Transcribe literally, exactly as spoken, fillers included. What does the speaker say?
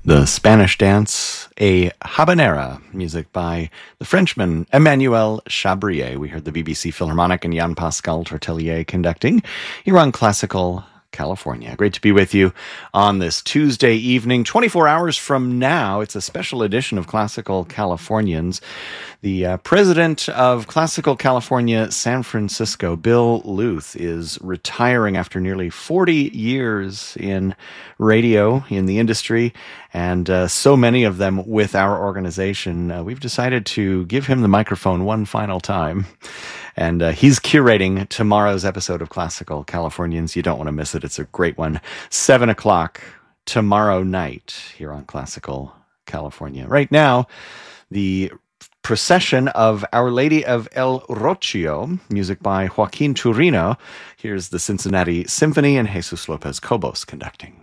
The Spanish Dance, a habanera, music by the Frenchman Emmanuel Chabrier. We heard the B B C Philharmonic and Jean-Pascal Tortelier conducting here on Classical California. Great to be with you on this Tuesday evening. twenty-four hours from now, it's a special edition of Classical Californians. The uh, president of Classical California San Francisco, Bill Luth, is retiring after nearly forty years in radio, in the industry, and uh, so many of them with our organization. Uh, we've decided to give him the microphone one final time. And uh, he's curating tomorrow's episode of Classical Californians. You don't want to miss it. It's a great one. Seven o'clock tomorrow night here on Classical California. Right now, the procession of Our Lady of El Rocio, music by Joaquin Turino. Here's the Cincinnati Symphony and Jesus Lopez Cobos conducting.